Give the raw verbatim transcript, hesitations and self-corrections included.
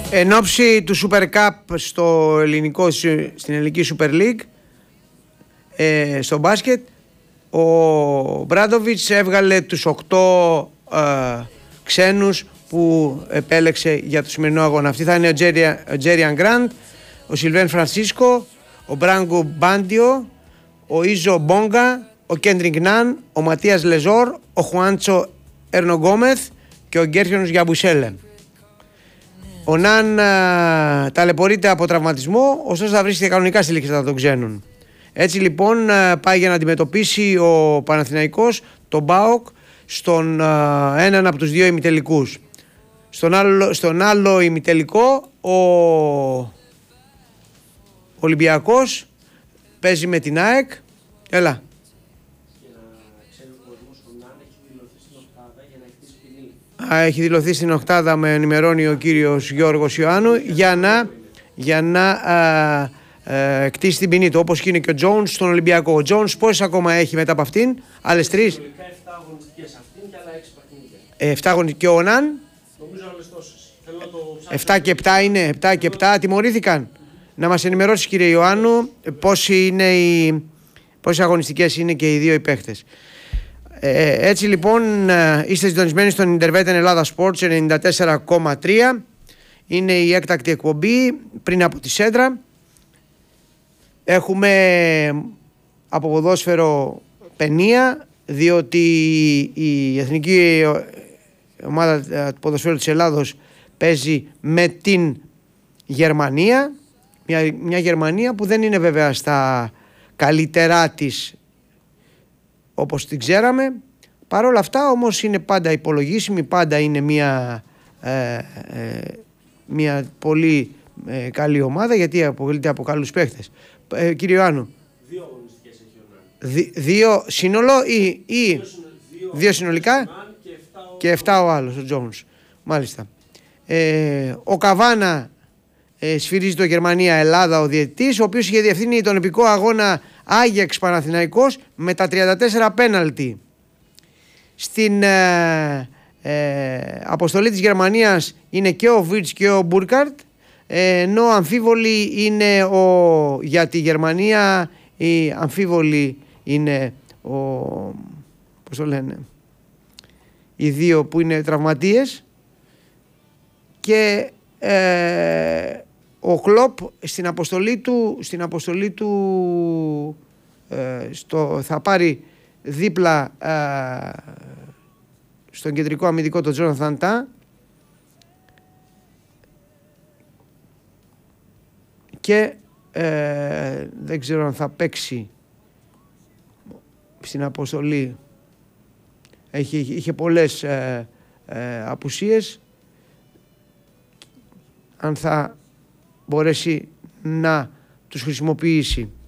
Εν ώψη του Super Cup στο ελληνικό, στην ελληνική Super League, ε, στο μπάσκετ, ο Μπράντοβιτς έβγαλε τους οκτώ ε, ξένους που επέλεξε για το σημερινό αγώνα. Αυτοί θα είναι ο Τζέριαν Γκραντ, ο Σιλβέν Φρανσίσκο, ο Μπράγκο Μπάντιο, ο Ιζο Μπόγκα, ο Κέντρινγκ Ναν, ο Ματίας Λεζόρ, ο Χουάντσο Ερνογκόμεθ και ο Γκέρχιονος Γιαμπουσέλε. Ο Ναν α, ταλαιπωρείται από τραυματισμό, ωστόσο θα βρίσκεται κανονικά στη λίστα των ξένων. Έτσι λοιπόν α, πάει για να αντιμετωπίσει ο Παναθηναϊκός τον ΠΑΟΚ στον α, έναν από τους δύο ημιτελικούς. Στον άλλο, στον άλλο ημιτελικό ο Ολυμπιακός παίζει με την ΑΕΚ. Έλα. Α, έχει δηλωθεί στην οκτάδα, με ενημερώνει ο κύριος Γιώργος Ιωάννου, για να, για να α, α, κτίσει την ποινή του, όπως και είναι και ο Τζόουνς στον Ολυμπιακό. Ο Τζόουνς πόσες ακόμα έχει μετά από αυτήν? Άλλες τρεις. εφτά αγωνιστικές αυτήν και άλλα έξι παιχνίδια. εφτά αγωνιστικές. Και ο Ναν. Νομίζω άλλες τόσες. Θέλω να το ψάξω. εφτά και επτά είναι. επτά και επτά τιμωρήθηκαν. Να μας ενημερώσει, κύριε Ιωάννου, πόσοι είναι οι, πόσες αγωνιστικές είναι και οι δύο οι παίχτες. Ε, έτσι λοιπόν είστε συντονισμένοι στον Intervetten Ελλάδα Sports ενενήντα τέσσερα κόμμα τρία. Είναι η έκτακτη εκπομπή πριν από τη Σέντρα. Έχουμε από ποδόσφαιρο πενία, διότι η εθνική ομάδα του ποδοσφαίρου της Ελλάδος παίζει με την Γερμανία. Μια, μια Γερμανία που δεν είναι βέβαια στα καλύτερά της όπως την ξέραμε. Παρ' όλα αυτά όμως είναι πάντα υπολογίσιμη, πάντα είναι μια, ε, ε, μια πολύ ε, καλή ομάδα, γιατί αποκαλείται από καλούς παίχτες. Ε, κύριε Ιωάννου, δύο αγωνιστικές έχει ο Ναν. Δι, δύο σύνολο ή, ή δύο, δύο, δύο συνολικά και εφτά ο, και εφτά ο άλλος, ο Τζόουνς. Μάλιστα. Ε, ο Καβάνα ε, σφυρίζει το Γερμανία-Ελλάδα, ο διαιτητής, ο οποίος είχε διευθύνει τον επικό αγώνα Άγιαξ Παναθηναϊκός με τα τριάντα τέσσερα πέναλτι. Στην ε, ε, αποστολή της Γερμανίας είναι και ο Βίρτς και ο Μπούρκαρτ, ε, ενώ αμφίβολοι είναι ο, για τη Γερμανία, οι αμφίβολοι είναι ο, πώς το λένε, οι δύο που είναι τραυματίες, και ε, ο Κλοπ στην αποστολή του, στην αποστολή του ε, στο, θα πάρει δίπλα ε, στον κεντρικό αμυντικό τον Τζόναθαν Τά και ε, δεν ξέρω αν θα παίξει στην αποστολή. Έχει, είχε πολλές ε, ε, απουσίες. Αν θα μπορέσει να τους χρησιμοποιήσει.